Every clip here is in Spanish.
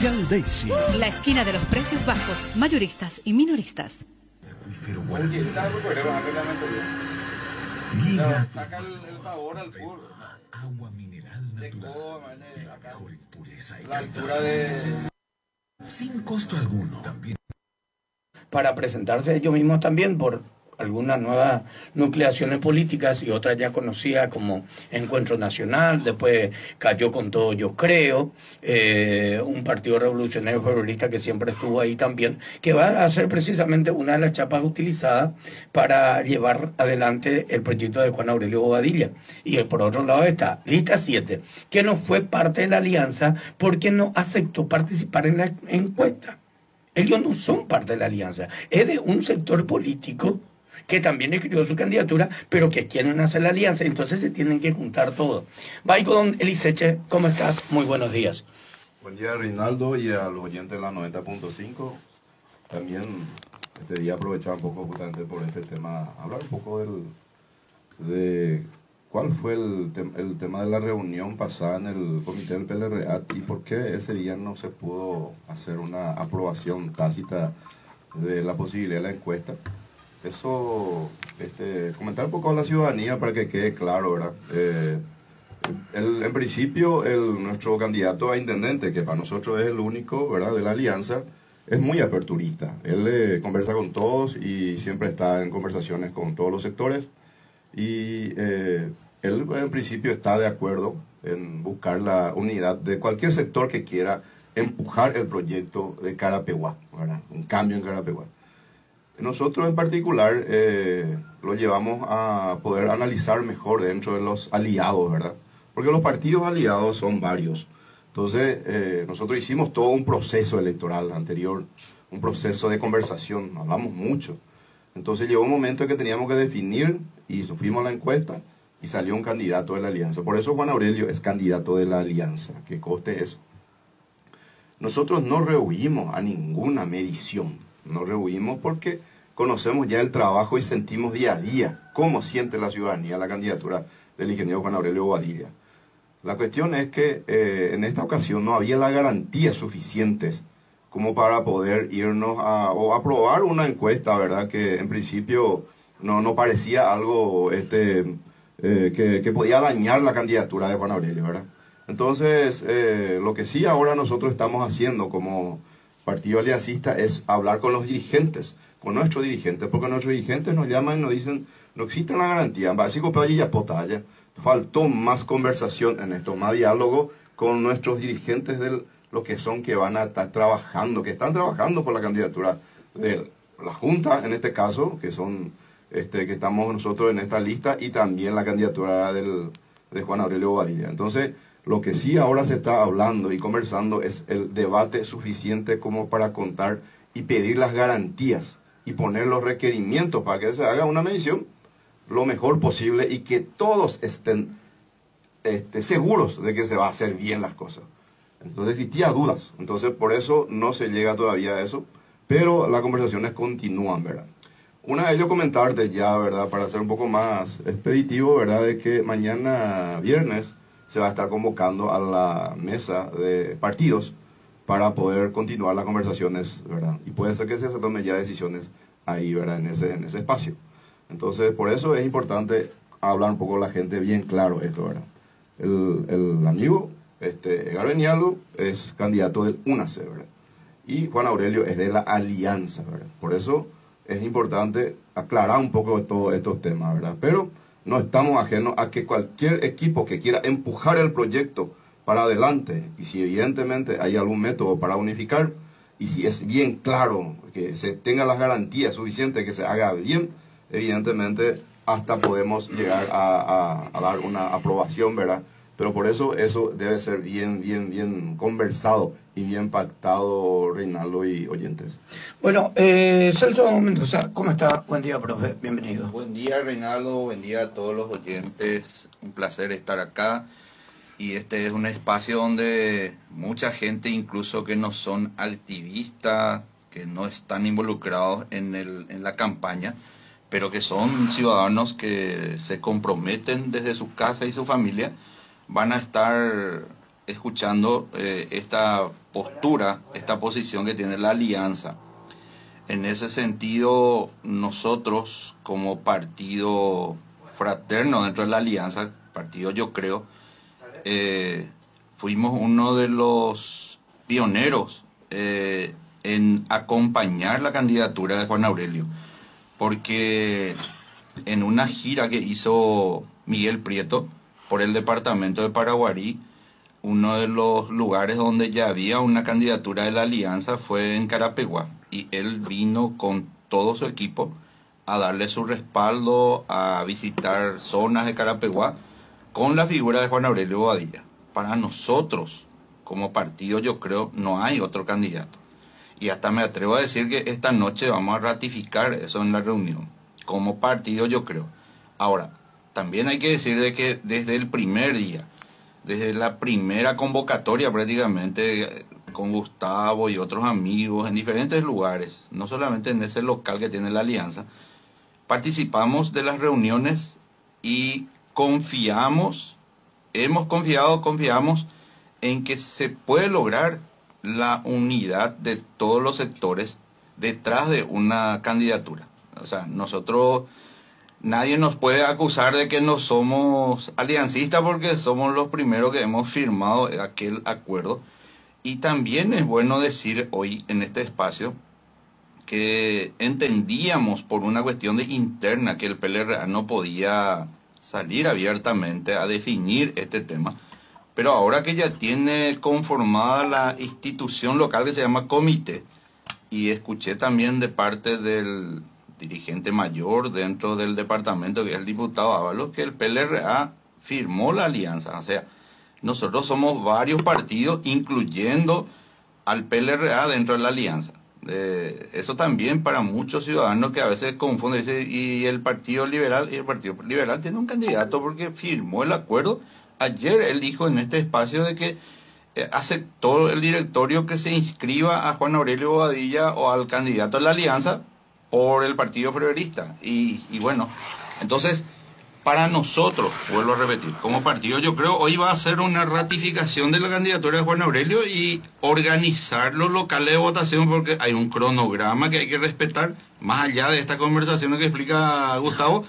Comercial Daisy. La esquina de los precios bajos, mayoristas y minoristas. Saca el sabor al fútbol. Agua mineral natural. La Mejor en pureza y la calidad. altura de... Sin costo alguno. También. Para presentarse ellos mismos también por algunas nuevas nucleaciones políticas y otras ya conocidas como Encuentro Nacional, después cayó con todo Yo Creo, un partido revolucionario febrerista que siempre estuvo ahí también, que va a ser precisamente una de las chapas utilizadas para llevar adelante el proyecto de Juan Aurelio Bobadilla. Y por otro lado está Lista 7, que no fue parte de la alianza porque no aceptó participar en la encuesta. Ellos no son parte de la alianza, es de un sector político que también escribió su candidatura, pero que quieren hacer la alianza, entonces se tienen que juntar todos. Bye con Eliseche, ¿cómo estás? Muy buenos días. Buen día, Reinaldo, y a los oyentes de la 90.5. También este día aprovechar un poco justamente por este tema, hablar un poco de cuál fue el tema de la reunión pasada en el comité del PLRA y por qué ese día no se pudo hacer una aprobación tácita de la posibilidad de la encuesta. Eso, comentar un poco a la ciudadanía para que quede claro, ¿verdad? En principio, nuestro candidato a intendente, que para nosotros es el único, ¿verdad?, de la alianza, es muy aperturista. Él conversa con todos y siempre está en conversaciones con todos los sectores. Y él, en principio, está de acuerdo en buscar la unidad de cualquier sector que quiera empujar el proyecto de Carapeguá, ¿verdad? Un cambio en Carapeguá. Nosotros en particular lo llevamos a poder analizar mejor dentro de los aliados, ¿verdad? Porque los partidos aliados son varios. Entonces, nosotros hicimos todo un proceso electoral anterior, un proceso de conversación, hablamos mucho. Entonces llegó un momento en que teníamos que definir y fuimos a la encuesta y salió un candidato de la alianza. Por eso Juan Aurelio es candidato de la alianza, que coste eso. Nosotros no rehuimos a ninguna medición, no rehuimos porque conocemos ya el trabajo y sentimos día a día cómo siente la ciudadanía la candidatura del ingeniero Juan Aurelio Bobadilla. La cuestión es que en esta ocasión no había las garantías suficientes como para poder irnos o aprobar una encuesta, ¿verdad? Que en principio no parecía algo que podía dañar la candidatura de Juan Aurelio, ¿verdad? Entonces, lo que sí ahora nosotros estamos haciendo como partido aliancista es hablar con los dirigentes, con nuestros dirigentes, porque nuestros dirigentes nos llaman y nos dicen, no existe una garantía, básico, pero ya potalla. Faltó más conversación en esto, más diálogo con nuestros dirigentes de lo que son que van a estar trabajando, que están trabajando por la candidatura de la Junta, en este caso, que son que estamos nosotros en esta lista, y también la candidatura de Juan Aurelio Bobadilla. Entonces, lo que sí ahora se está hablando y conversando es el debate suficiente como para contar y pedir las garantías y poner los requerimientos para que se haga una medición lo mejor posible y que todos estén seguros de que se va a hacer bien las cosas. Entonces existía dudas, entonces por eso no se llega todavía a eso, pero las conversaciones continúan, ¿verdad? Una de ellos comentarte ya, ¿verdad?, para ser un poco más expeditivo, ¿verdad?, de que mañana viernes se va a estar convocando a la mesa de partidos para poder continuar las conversaciones, ¿verdad? Y puede ser que se tomen ya decisiones ahí, ¿verdad?, en ese espacio. Entonces, por eso es importante hablar un poco con la gente bien claro esto, ¿verdad? El amigo, Edgar Benialdo, es candidato del UNACE, ¿verdad? Y Juan Aurelio es de la Alianza, ¿verdad? Por eso es importante aclarar un poco todos estos temas, ¿verdad? Pero no estamos ajenos a que cualquier equipo que quiera empujar el proyecto para adelante, y si evidentemente hay algún método para unificar, y si es bien claro que se tenga las garantías suficientes, que se haga bien, evidentemente hasta podemos llegar a dar una aprobación, ¿verdad? Pero por eso debe ser bien conversado y bien pactado, Reinaldo y oyentes. Bueno, Celso Mendoza, ¿cómo está? Buen día, profe, bienvenido. Buen día, Reinaldo, buen día a todos los oyentes, un placer estar acá. Y este es un espacio donde mucha gente, incluso que no son activistas, que no están involucrados en la campaña, pero que son ciudadanos que se comprometen desde su casa y su familia, van a estar escuchando esta postura, esta posición que tiene la Alianza. En ese sentido, nosotros como partido fraterno dentro de la Alianza, partido Yo Creo, fuimos uno de los pioneros en acompañar la candidatura de Juan Aurelio, porque en una gira que hizo Miguel Prieto por el departamento de Paraguarí, uno de los lugares donde ya había una candidatura de la Alianza fue en Carapeguá, y él vino con todo su equipo a darle su respaldo, a visitar zonas de Carapeguá con la figura de Juan Aurelio Bobadilla. Para nosotros, como partido, Yo Creo, no hay otro candidato. Y hasta me atrevo a decir que esta noche vamos a ratificar eso en la reunión. Como partido, Yo Creo. Ahora, también hay que decir de que desde el primer día, desde la primera convocatoria prácticamente, con Gustavo y otros amigos en diferentes lugares, no solamente en ese local que tiene la Alianza, participamos de las reuniones y confiamos en que se puede lograr la unidad de todos los sectores detrás de una candidatura. O sea, nosotros, nadie nos puede acusar de que no somos aliancistas porque somos los primeros que hemos firmado aquel acuerdo. Y también es bueno decir hoy en este espacio que entendíamos por una cuestión de interna que el PLRA no podía salir abiertamente a definir este tema. Pero ahora que ya tiene conformada la institución local que se llama comité, y escuché también de parte del dirigente mayor dentro del departamento, que es el diputado Ábalos, que el PLRA firmó la alianza. O sea, nosotros somos varios partidos, incluyendo al PLRA dentro de la alianza. Eso también para muchos ciudadanos que a veces confunden, dice, y el Partido Liberal tiene un candidato porque firmó el acuerdo. Ayer él dijo en este espacio de que aceptó el directorio que se inscriba a Juan Aurelio Bobadilla o al candidato de la alianza por el Partido Febrerista. Y bueno, entonces, para nosotros, vuelvo a repetir, como partido, Yo Creo, hoy va a ser una ratificación de la candidatura de Juan Aurelio y organizar los locales de votación, porque hay un cronograma que hay que respetar, más allá de esta conversación que explica Gustavo.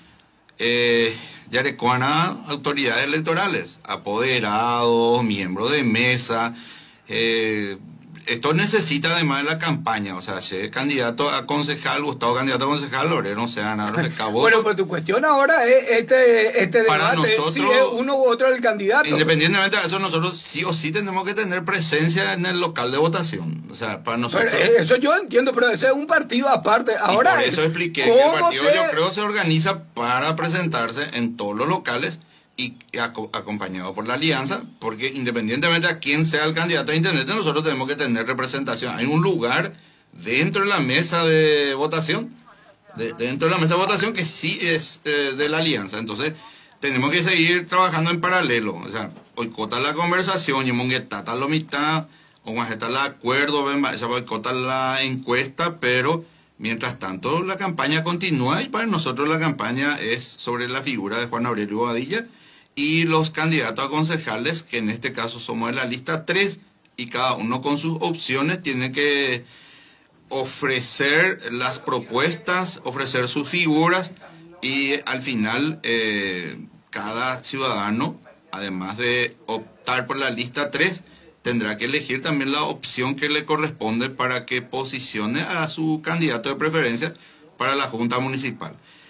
Yarecuana, autoridades electorales, apoderados, miembros de mesa. Esto necesita además de la campaña, o sea, ser candidato a concejal, Gustavo candidato a concejal, Loreno, o sea, nada, acabó. Bueno, pues tu cuestión ahora es este para debate, nosotros, si es uno u otro el candidato. Independientemente de eso, nosotros sí o sí tenemos que tener presencia en el local de votación. O sea, para nosotros... Pero eso yo entiendo, pero ese es un partido aparte. Ahora, y por eso expliqué que el partido, Yo Creo, se organiza para presentarse en todos los locales y acompañado por la alianza, porque independientemente a quién sea el candidato a intendente, nosotros tenemos que tener representación. Hay un lugar dentro de la mesa de votación, dentro de la mesa de votación que sí es de la alianza. Entonces, tenemos que seguir trabajando en paralelo. O sea, boicota la conversación, y monguetata la mitad, o majeta el acuerdo, esa boicota la encuesta, pero mientras tanto la campaña continúa, y para nosotros la campaña es sobre la figura de Juan Aurelio Bobadilla y los candidatos a concejales, que en este caso somos de la lista 3, y cada uno con sus opciones tiene que ofrecer las propuestas, ofrecer sus figuras, y al final cada ciudadano, además de optar por la lista 3, tendrá que elegir también la opción que le corresponde para que posicione a su candidato de preferencia para la Junta Municipal.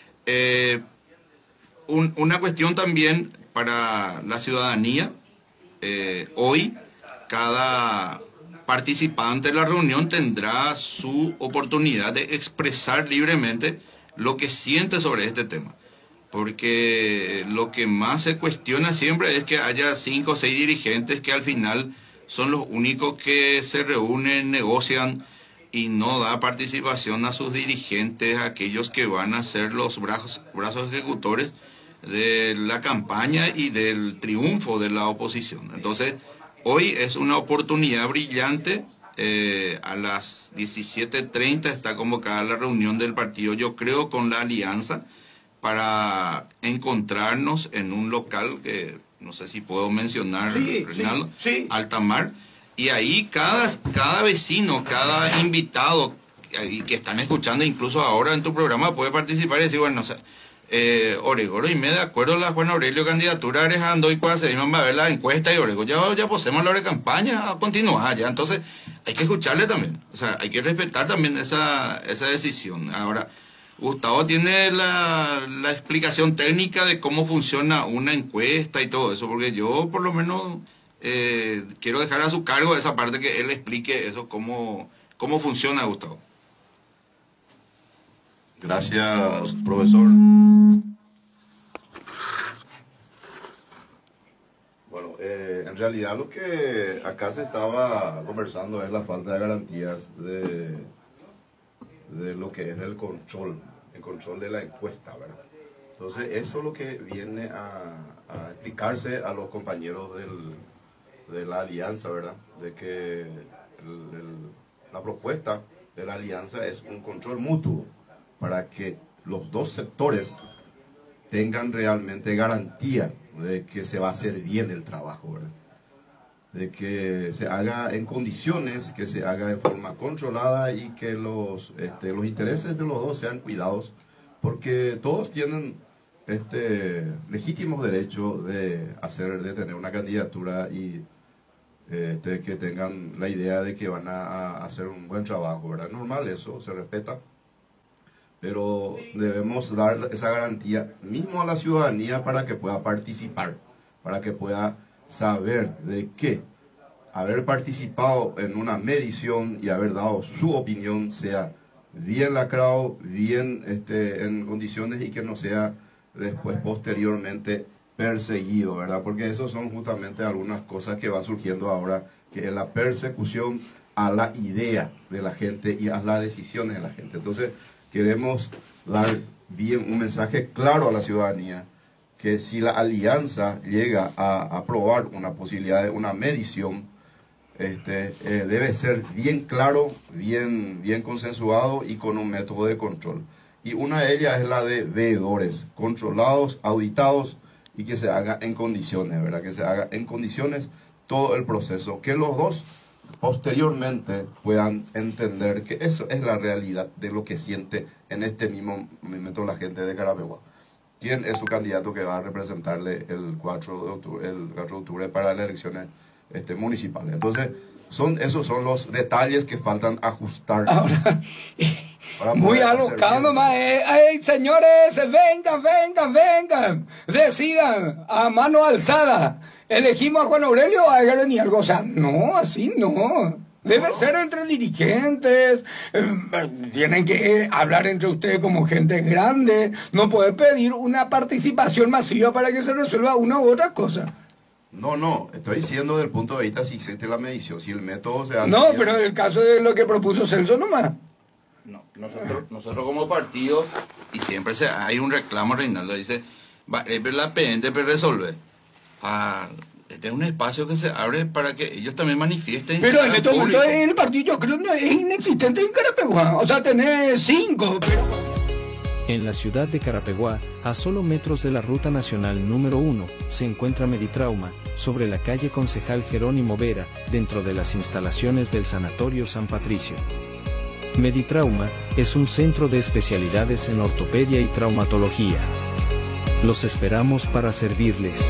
Una cuestión también para la ciudadanía, hoy cada participante de la reunión tendrá su oportunidad de expresar libremente lo que siente sobre este tema, porque lo que más se cuestiona siempre es que haya 5 o 6 dirigentes que al final son los únicos que se reúnen, negocian y no da participación a sus dirigentes, a aquellos que van a ser los brazos ejecutores de la campaña y del triunfo de la oposición. Entonces, hoy es una oportunidad brillante. A las 17:30 está convocada la reunión del partido Yo Creo con la alianza para encontrarnos en un local que no sé si puedo mencionar, Sí, Reinaldo, sí. Alta Mar, y ahí cada vecino, cada invitado y que están escuchando, incluso ahora en tu programa, puede participar y decir, bueno, o sea, Oregoro y me de acuerdo a la Juan Aurelio candidatura Arejando y cuando se va a ver la encuesta y Oregoro ya posemos la hora de campaña a continuar ya, entonces hay que escucharle también, o sea, hay que respetar también esa decisión. Ahora, Gustavo tiene la explicación técnica de cómo funciona una encuesta y todo eso, porque yo por lo menos quiero dejar a su cargo esa parte que él explique eso, cómo funciona, Gustavo. Gracias, profesor. Bueno, en realidad lo que acá se estaba conversando es la falta de garantías de lo que es el control de la encuesta, ¿verdad? Entonces, eso es lo que viene a explicarse a los compañeros de la alianza, ¿verdad? De que la propuesta de la alianza es un control mutuo para que los dos sectores tengan realmente garantía de que se va a hacer bien el trabajo, ¿verdad? De que se haga en condiciones, que se haga de forma controlada y que los intereses de los dos sean cuidados, porque todos tienen legítimos derechos de tener una candidatura y que tengan la idea de que van a hacer un buen trabajo, ¿verdad? Normal, eso se respeta, pero debemos dar esa garantía mismo a la ciudadanía para que pueda participar, para que pueda saber de que haber participado en una medición y haber dado su opinión sea bien lacrado, bien en condiciones y que no sea después posteriormente perseguido, ¿verdad? Porque eso son justamente algunas cosas que van surgiendo ahora, que es la persecución a la idea de la gente y a las decisiones de la gente. Entonces, queremos dar bien un mensaje claro a la ciudadanía, que si la alianza llega a aprobar una posibilidad de una medición, debe ser bien claro, bien consensuado y con un método de control. Y una de ellas es la de veedores, controlados, auditados y que se haga en condiciones, ¿verdad? Que se haga en condiciones todo el proceso, que los dos posteriormente puedan entender que eso es la realidad de lo que siente en este mismo momento la gente de Carapeguá. ¿Quién es su candidato que va a representarle el 4 de octubre para las elecciones municipales? Entonces, esos son los detalles que faltan ajustar. Ahora, muy alocado nomás. ¡Ey, señores! ¡Vengan! Decidan a mano alzada. ¿Elegimos a Juan Aurelio o a Edgar Nialgo? O sea, no, así no. Debe ser entre dirigentes, tienen que hablar entre ustedes como gente grande, no puede pedir una participación masiva para que se resuelva una u otra cosa. No, estoy diciendo desde el punto de vista si existe la medición, si el método se hace... No, pero en el caso de lo que propuso Celso nomás. No, nosotros como partido, y siempre hay un reclamo, Reinaldo, dice, la pendiente para resolver. Este es un espacio que se abre para que ellos también manifiesten. Pero en este momento el partido yo creo es inexistente en Carapeguá. O sea, tenés 5, pero... En la ciudad de Carapeguá, a solo metros de la ruta nacional número 1, se encuentra Meditrauma, sobre la calle Concejal Jerónimo Vera, dentro de las instalaciones del Sanatorio San Patricio. Meditrauma es un centro de especialidades en ortopedia y traumatología. Los esperamos para servirles.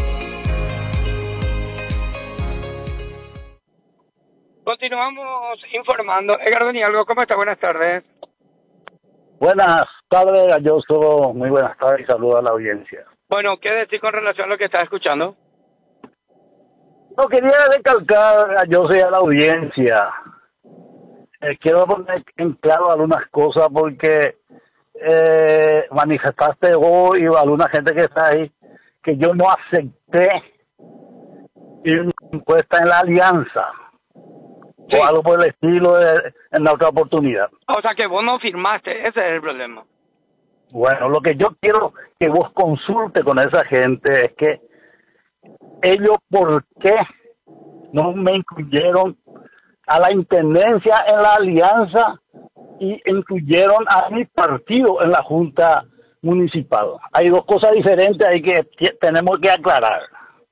Continuamos informando. Edgar Nialgo, ¿cómo está? Buenas tardes. Buenas tardes, Galloso. Muy buenas tardes y saludos a la audiencia. Bueno, ¿qué decir con relación a lo que estás escuchando? No, quería recalcar, Galloso, y a la audiencia. Quiero poner en claro algunas cosas porque manifestaste hoy y alguna gente que está ahí que yo no acepté una encuesta en la alianza. Sí. O algo por el estilo en la otra oportunidad. O sea que vos no firmaste, ese es el problema. Bueno, lo que yo quiero que vos consulte con esa gente es que ellos, ¿por qué no me incluyeron a la intendencia en la alianza y incluyeron a mi partido en la junta municipal? Hay dos cosas diferentes ahí que tenemos que aclarar.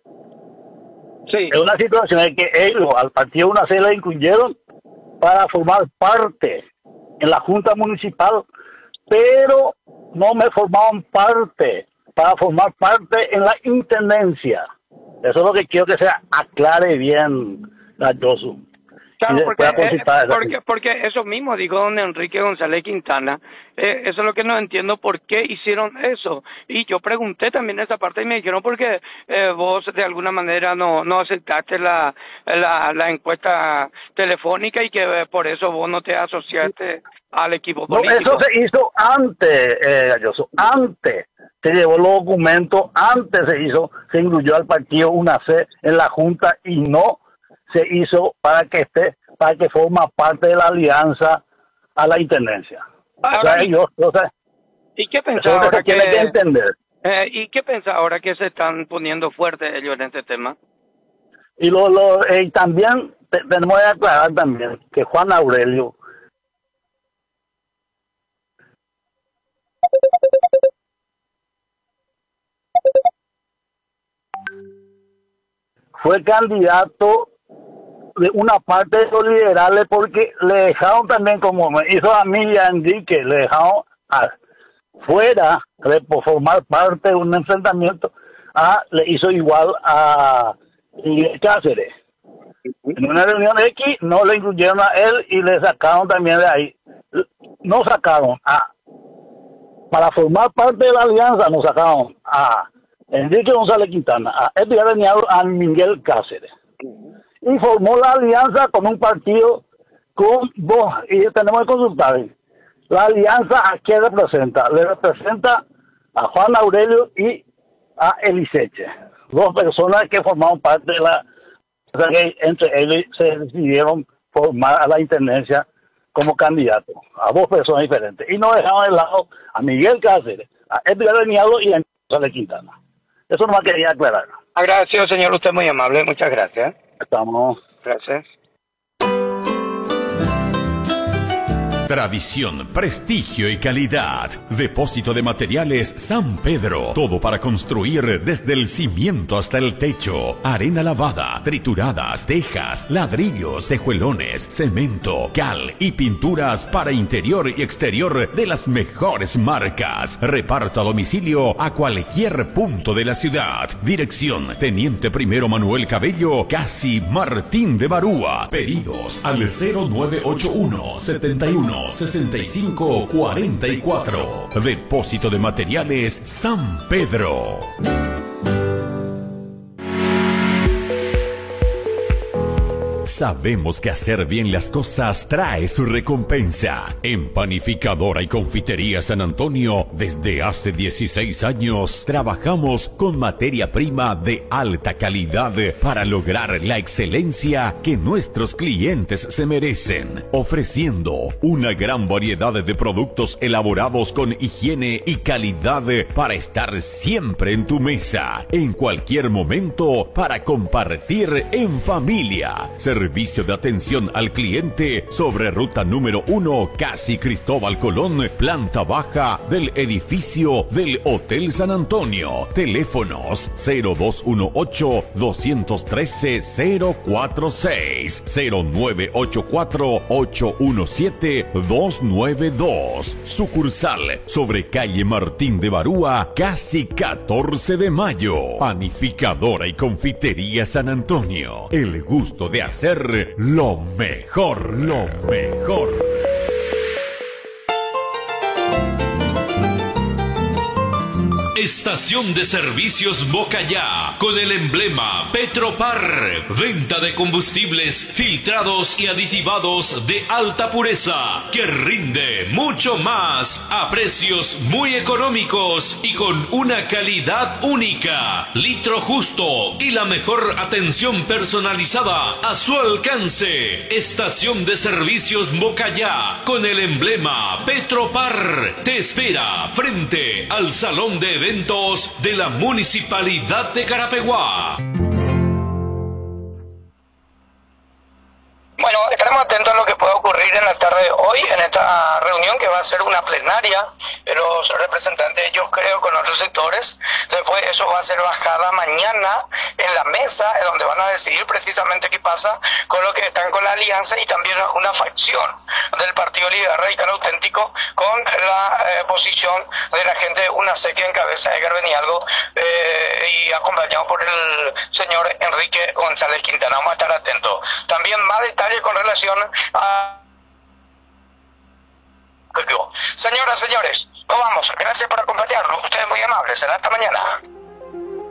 Sí. Es una situación en que ellos al partido una se le incluyeron para formar parte en la Junta Municipal, pero no me formaban parte para formar parte en la Intendencia. Eso es lo que quiero que se aclare bien, Josu. Claro, porque eso mismo dijo don Enrique González Quintana, eso es lo que no entiendo, por qué hicieron eso. Y yo pregunté también esa parte y me dijeron porque vos de alguna manera no aceptaste la encuesta telefónica y que por eso vos no te asociaste al equipo político. No, eso se hizo antes, antes se llevó los documentos, antes se incluyó al partido una C en la Junta y no se hizo para que forma parte de la alianza a la Intendencia. ¿Y qué pensás ahora que entender? ¿Y qué pensás ahora que se están poniendo fuertes ellos en este tema? Y también tenemos que aclarar también que Juan Aurelio fue candidato de una parte de los liberales porque le dejaron también, como me hizo a mí y a Enrique, le dejaron fuera de formar parte de un enfrentamiento, le hizo igual a Miguel Cáceres. En una reunión X no le incluyeron a él y le sacaron también de ahí. No sacaron para formar parte de la alianza, nos sacaron a Enrique González Quintana, a Edgar Reñado, a Miguel Cáceres. Y formó la alianza con un partido con dos, y tenemos que consultar. La alianza, ¿a quién representa? Le representa a Juan Aurelio y a Eliseche, dos personas que formaron parte de la... O sea, que entre ellos se decidieron formar a la Intendencia como candidato, a dos personas diferentes. Y no dejaron de lado a Miguel Cáceres, a Edgar Reñado y a González Quintana. Eso no me quería aclarar. Agradecido, señor, usted muy amable, muchas gracias. Estamos. Gracias. Tradición, prestigio y calidad. Depósito de materiales San Pedro. Todo para construir desde el cimiento hasta el techo. Arena lavada, trituradas, tejas, ladrillos, tejuelones, cemento, cal y pinturas para interior y exterior de las mejores marcas. Reparto a domicilio a cualquier punto de la ciudad. Dirección: Teniente Primero Manuel Cabello, casi Martín de Barúa. Pedidos al 0981 716544. Depósito de materiales San Pedro. Sabemos que hacer bien las cosas trae su recompensa. En Panificadora y Confitería San Antonio, desde hace 16 años, trabajamos con materia prima de alta calidad para lograr la excelencia que nuestros clientes se merecen, ofreciendo una gran variedad de productos elaborados con higiene y calidad para estar siempre en tu mesa, en cualquier momento, para compartir en familia. Servicio de atención al cliente sobre ruta número 1, casi Cristóbal Colón, planta baja del edificio del Hotel San Antonio. Teléfonos 0218-213-046, 0984-817-292. Sucursal sobre calle Martín de Barúa, casi 14 de mayo. Panificadora y Confitería San Antonio. El gusto de hacer lo mejor, lo mejor. Estación de Servicios Bocayá, con el emblema Petropar. Venta de combustibles filtrados y aditivados de alta pureza, que rinde mucho más a precios muy económicos y con una calidad única. Litro justo y la mejor atención personalizada a su alcance. Estación de Servicios Bocayá, con el emblema Petropar. Te espera frente al Salón de Eventos de la Municipalidad de Carapeguá. Bueno, estaremos atentos a lo que pueda ocurrir decidir en la tarde de hoy, en esta reunión que va a ser una plenaria, los representantes, yo creo, con otros sectores. Después eso va a ser bajada mañana en la mesa, en donde van a decidir precisamente qué pasa con los que están con la alianza y también una facción del Partido Liberal Radical Auténtico con la posición de la gente de UNACE que encabeza Edgar Benialgo y acompañado por el señor Enrique González Quintana. Vamos a estar atentos. También más detalles con relación a... Señoras, señores, nos vamos. Gracias por acompañarnos. Ustedes muy amables. Será hasta mañana.